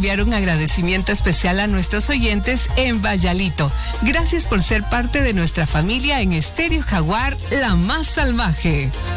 enviar un agradecimiento especial a nuestros oyentes en Vallalito. Gracias por ser parte de nuestra familia en Estéreo Jaguar, la más salvaje.